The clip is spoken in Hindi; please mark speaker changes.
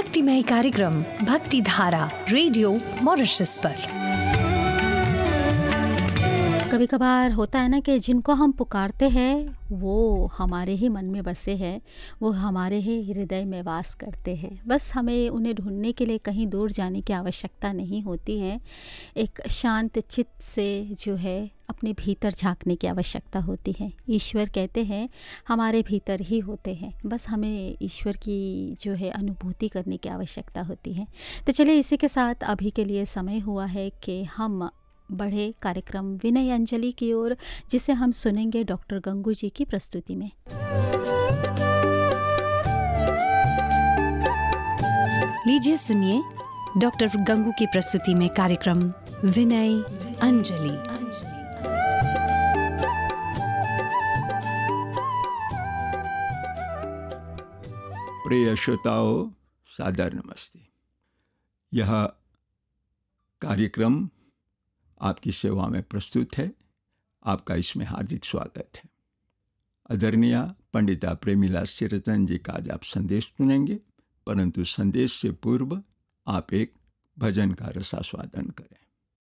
Speaker 1: भक्तिमय कार्यक्रम भक्ति धारा रेडियो मॉरिशस पर।
Speaker 2: कभी कभार होता है ना कि जिनको हम पुकारते हैं वो हमारे ही मन में बसे हैं, वो हमारे ही हृदय में वास करते हैं। बस हमें उन्हें ढूंढने के लिए कहीं दूर जाने की आवश्यकता नहीं होती है। एक शांत चित्त से जो है अपने भीतर झांकने की आवश्यकता होती है। ईश्वर कहते हैं हमारे भीतर ही होते हैं, बस हमें ईश्वर की जो है अनुभूति करने की आवश्यकता होती है। तो चलिए इसी के साथ अभी के लिए समय हुआ है कि हम बढ़े कार्यक्रम विनय अंजलि की ओर, जिसे हम सुनेंगे डॉक्टर गंगू जी की प्रस्तुति में।
Speaker 1: लीजिए सुनिए डॉक्टर गंगू की प्रस्तुति में कार्यक्रम विनय अंजलि।
Speaker 3: प्रिय श्रोताओं, सादर नमस्ते। यह कार्यक्रम आपकी सेवा में प्रस्तुत है। आपका इसमें हार्दिक स्वागत है। आदरणीय पंडिता प्रेमिला श्रीरतन जी का आज आप संदेश सुनेंगे, परंतु संदेश से पूर्व आप एक भजन का रसास्वादन करें।